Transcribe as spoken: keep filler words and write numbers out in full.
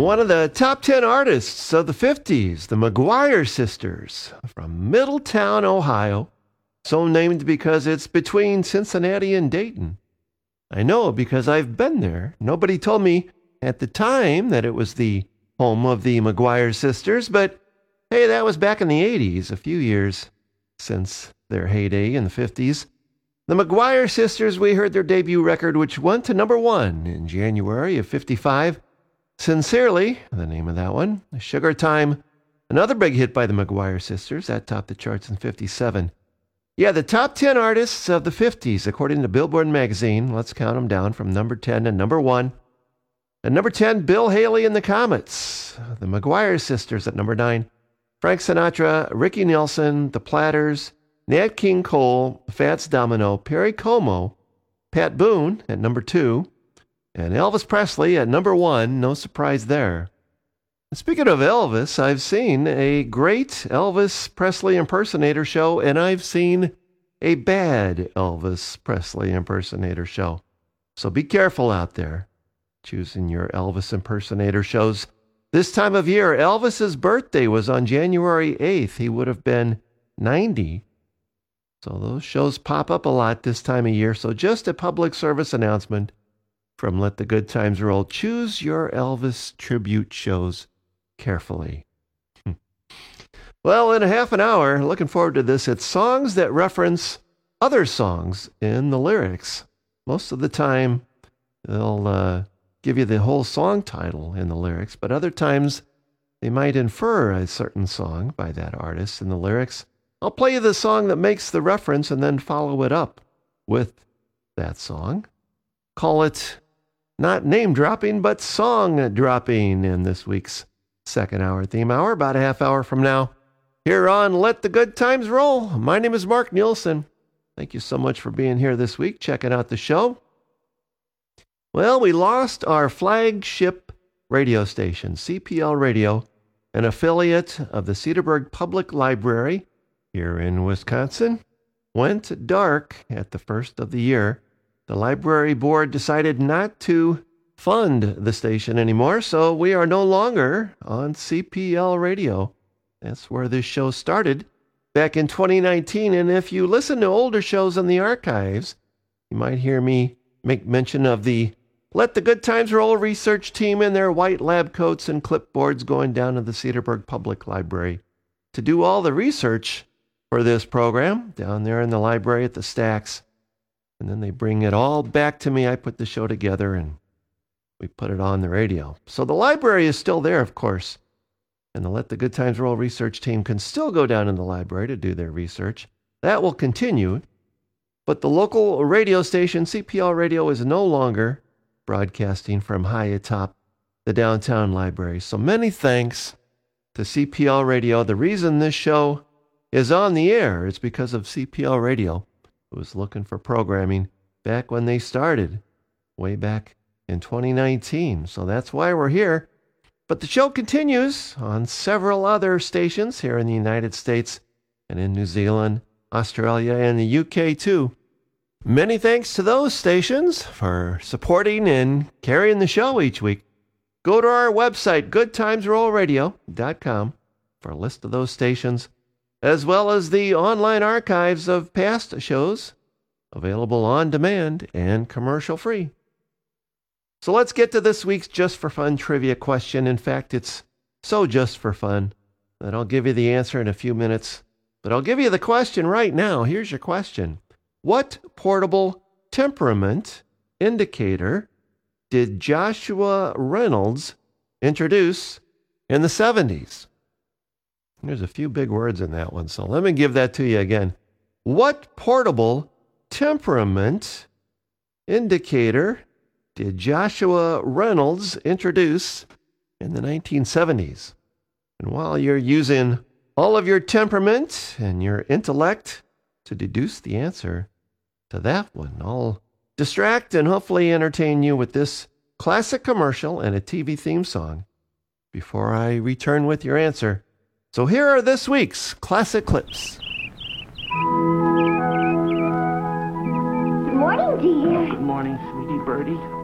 One of the top ten artists of the fifties, the McGuire Sisters, from Middletown, Ohio, so named because it's between Cincinnati and Dayton. I know because I've been there. Nobody told me at the time that it was the home of the McGuire Sisters, but hey, that was back in the eighties, a few years since their heyday in the fifties. The McGuire Sisters, we heard their debut record, which went to number one in January of fifty-five. Sincerely, the name of that one. Sugar Time, another big hit by the McGuire Sisters. That topped the charts in fifty-seven. Yeah, the top ten artists of the fifties, according to Billboard magazine. Let's count them down from number ten to number one. At number ten, Bill Haley and the Comets. The McGuire Sisters at number nine. Frank Sinatra, Ricky Nelson, The Platters, Nat King Cole, Fats Domino, Perry Como, Pat Boone at number two, and Elvis Presley at number one. No surprise there. And speaking of Elvis, I've seen a great Elvis Presley impersonator show, and I've seen a bad Elvis Presley impersonator show. So be careful out there choosing your Elvis impersonator shows. This time of year, Elvis's birthday was on January eighth. He would have been ninety. So those shows pop up a lot this time of year. So just a public service announcement from Let the Good Times Roll. Choose your Elvis tribute shows carefully. Well, in a half an hour, looking forward to this. It's songs that reference other songs in the lyrics. Most of the time, they'll uh, give you the whole song title in the lyrics, but other times they might infer a certain song by that artist in the lyrics. I'll play you the song that makes the reference and then follow it up with that song. Call it not name dropping, but song dropping in this week's second hour theme hour, about a half hour from now, here on Let the Good Times Roll. My name is Mark Nielsen. Thank you so much for being here this week, checking out the show. Well, we lost our flagship radio station, C P L Radio, an affiliate of the Cedarburg Public Library here in Wisconsin. Went dark at the first of the year. The library board decided not to fund the station anymore, so we are no longer on C P L Radio. That's where this show started back in twenty nineteen, and if you listen to older shows in the archives, you might hear me make mention of the Let the Good Times Roll research team in their white lab coats and clipboards going down to the Cedarburg Public Library to do all the research for this program down there in the library at the stacks. And then they bring it all back to me. I put the show together and we put it on the radio. So the library is still there, of course. And the Let the Good Times Roll research team can still go down in the library to do their research. That will continue. But the local radio station, C P L Radio, is no longer broadcasting from high atop the downtown library. So many thanks to C P L Radio. The reason this show is on the air is because of C P L Radio. Was looking for programming back when they started, way back in twenty nineteen. So that's why we're here. But the show continues on several other stations here in the United States and in New Zealand, Australia, and the U K too. Many thanks to those stations for supporting and carrying the show each week. Go to our website, good times roll radio dot com, for a list of those stations, as well as the online archives of past shows, available on demand and commercial-free. So let's get to this week's Just for Fun trivia question. In fact, it's so just for fun that I'll give you the answer in a few minutes. But I'll give you the question right now. Here's your question. What portable temperament indicator did Joshua Reynolds introduce in the seventies? There's a few big words in that one, so let me give that to you again. What portable temperament indicator did Joshua Reynolds introduce in the nineteen seventies? And while you're using all of your temperament and your intellect to deduce the answer to that one, I'll distract and hopefully entertain you with this classic commercial and a T V theme song before I return with your answer. So here are this week's classic clips. Good morning, dear. Good morning, sweetie birdie.